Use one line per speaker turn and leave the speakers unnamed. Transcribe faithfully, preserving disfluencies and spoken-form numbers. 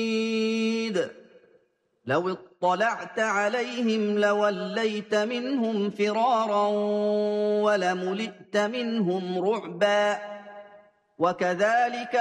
لو اطلعت عليهم لوليت منهم فرارا ولملئت منهم رعبا وكذلك